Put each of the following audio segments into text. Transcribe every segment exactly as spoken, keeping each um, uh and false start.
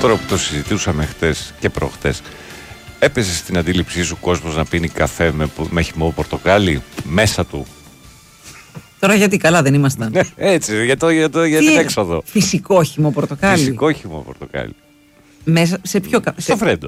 Τώρα που το συζητούσαμε χτες και προχτές, έπαιζε στην αντίληψή σου κόσμος να πίνει καφέ με, με χυμό πορτοκάλι μέσα του? Τώρα γιατί καλά δεν ήμασταν? Έτσι, για, το, για, το, για την έξοδο. Φυσικό χυμό πορτοκάλι. Φυσικό χυμό πορτοκάλι. Μέσα σε ποιο καφέ? Στο φρέντο.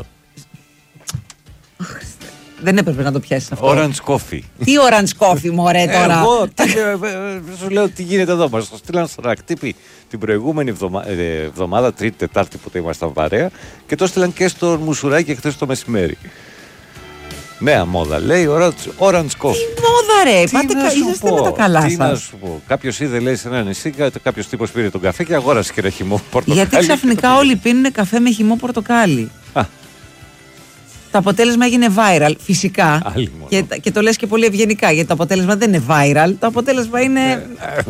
Δεν έπρεπε να το πιάσεις αυτό. Orange coffee. Τι orange coffee, μωρέ, τώρα? Εγώ σου λέω τι γίνεται εδώ. Μας το στείλαν στον Ρακτύπη την προηγούμενη εβδομα... ε, εβδομάδα, Τρίτη, Τετάρτη που ήμασταν παρέα, και το στείλαν και στο Μουσουράκι χθες το μεσημέρι. Νέα μόδα, λέει orange, orange coffee. Τι μόδα, ρε, τι πάτε κα... είσαστε με τα καλά σας. Τι να σου πω. Κάποιος είδε, λέει, σε ένα νησί, κάποιος τύπος πήρε τον καφέ και αγόρασε και ένα χυμό πορτοκάλι. Γιατί ξαφνικά όλοι πίνουν καφέ με χυμό πορτοκάλι? Α. Το αποτέλεσμα έγινε viral, φυσικά. Και, και το λες και πολύ ευγενικά, γιατί το αποτέλεσμα δεν είναι viral. Το αποτέλεσμα είναι...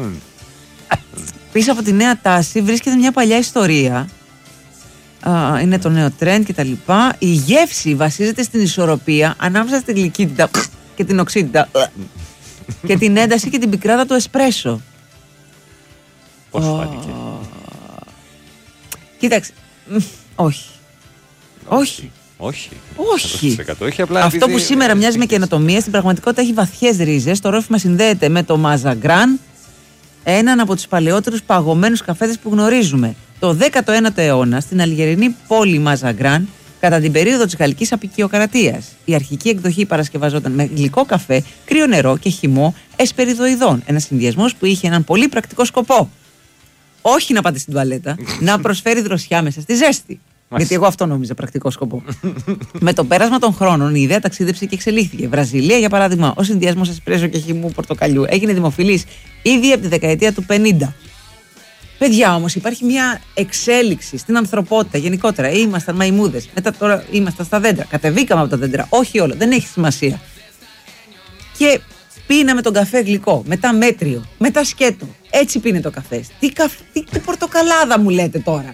Πίσω από τη νέα τάση βρίσκεται μια παλιά ιστορία. Uh, είναι το νέο trend και τα λοιπά. Η γεύση βασίζεται στην ισορροπία ανάμεσα στην γλυκύτητα και την οξύτητα και την ένταση και την πικράδα του εσπρέσο. Πώς oh. φάνηκε? Κοίταξε. Όχι. Όχι. Όχι. Όχι. Όχι. Απλά αυτό επειδή... που σήμερα μοιάζει με καινοτομία, στην πραγματικότητα έχει βαθιές ρίζες. Το ρόφημα συνδέεται με το Μαζαγκράν, έναν από τους παλαιότερους παγωμένους καφέδες που γνωρίζουμε. Το δέκατο ένατο αιώνα, στην αλγερινή πόλη Μαζαγκράν, κατά την περίοδο της γαλλικής αποικιοκρατίας, η αρχική εκδοχή παρασκευαζόταν με γλυκό καφέ, κρύο νερό και χυμό εσπεριδοειδών. Ένας συνδυασμός που είχε έναν πολύ πρακτικό σκοπό. Όχι να πάτε στην τουαλέτα, να προσφέρει δροσιά μέσα στη ζέστη. Γιατί εγώ αυτό νόμιζα πρακτικό σκοπό. Με το πέρασμα των χρόνων η ιδέα ταξίδεψε και εξελίχθηκε. Βραζιλία, για παράδειγμα, ο συνδυασμός εσπρέσο και χυμού πορτοκαλιού έγινε δημοφιλής ήδη από τη δεκαετία του πενήντα. Παιδιά, όμως, υπάρχει μια εξέλιξη στην ανθρωπότητα γενικότερα. Ήμασταν μαϊμούδες, μετά τώρα ήμασταν στα δέντρα. Κατεβήκαμε από τα δέντρα. Όχι όλο, δεν έχει σημασία. Και πίναμε τον καφέ γλυκό, μετά μέτριο, μετά σκέτο. Έτσι πίνει το καφέ. Τι, καφ... τι, τι πορτοκαλάδα μου λέτε τώρα?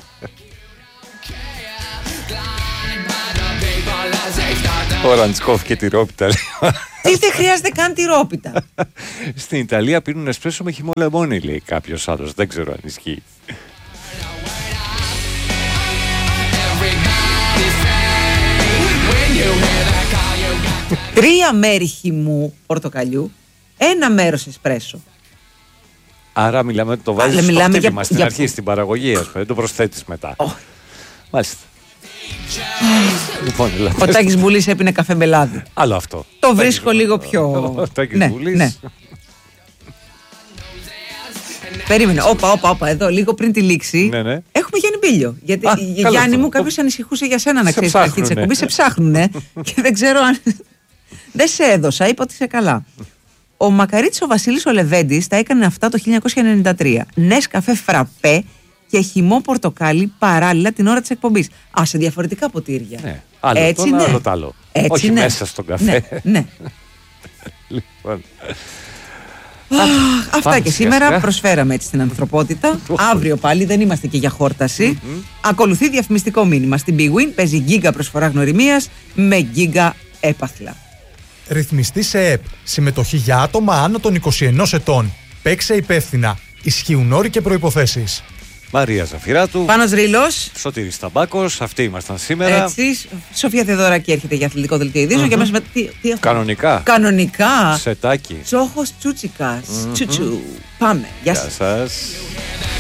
Orange coffee και τυρόπιτα. Τι δεν χρειάζεται καν τυρόπιτα. Στην Ιταλία πίνουν εσπρέσο με χυμό λεμόνι, λέει κάποιος άλλος. Δεν ξέρω αν ισχύει. Τρία μέρη χυμού πορτοκαλιού, ένα μέρος εσπρέσο. Άρα μιλάμε, το βάζεις στο χτύπημα στην για... αρχή, στην παραγωγή, ας πούμε, δεν το προσθέτεις μετά. Oh. Μάλιστα. Λοιπόν, ο Τάκης Μπουλής έπινε καφέ με λάδι. Άλλο αυτό. Το βρίσκω λίγο πιο... Ο Τάκης ναι, Μπουλής. Ναι. Περίμενε, όπα, όπα, όπα, εδώ λίγο πριν τη λήξη. Ναι, ναι. Έχουμε Γιάννη Μπίλιο. Γιατί Α, Γιάννη μου, κάποιος ανησυχούσε για σένα να ξέρεις την αρχή της εκπομπής. Σε ψάχνουνε και δεν ξέρω αν... Δεν σε έδωσα, είπα ότι είσαι καλά. Ο Μακαρίτης ο Βασίλης ο Λεβέντης τα έκανε αυτά το χίλια εννιακόσια ενενήντα τρία. Νες καφέ φραπέ και χυμό πορτοκάλι παράλληλα την ώρα της εκπομπής. Α, σε διαφορετικά ποτήρια. Ναι. Άλλο έτσι το, ναι. άλλο το άλλο. Έτσι όχι ναι. μέσα στον καφέ. Ναι, ναι. Λοιπόν. Αχ, αυτά και σήμερα προσφέραμε έτσι στην ανθρωπότητα. Αύριο πάλι δεν είμαστε και για χόρταση. Mm-hmm. Ακολουθεί διαφημιστικό μήνυμα. Στην Big Win παίζει γίγκα προσφορά γνωριμίας με γίγκα έπαθλα. Ρυθμιστή σε ΕΠ. Συμμετοχή για άτομα άνω των είκοσι ενός ετών. Παίξε υπεύθυνα. Ισχύουν όροι και προϋποθέσεις. Μαρία Ζαφυράτου. Πάνος Ρήλος. Σωτήρης Ταμπάκος. Αυτοί ήμασταν σήμερα. Έτσι. Σοφία Θεοδωράκη έρχεται για αθλητικό δελτίο ειδήσεων. Mm-hmm. Και μέσα με. Τι, τι Κανονικά. Κανονικά. Σετάκι. Τσόχος Τσούτσικας. Mm-hmm. Τσουτσου. Πάμε. Γεια σας. Γεια σας.